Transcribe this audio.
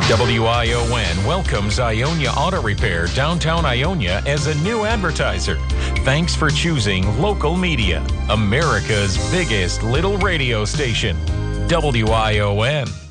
WION welcomes Ionia Auto Repair downtown Ionia as a new advertiser. Thanks for choosing local media, America's biggest little radio station, WION.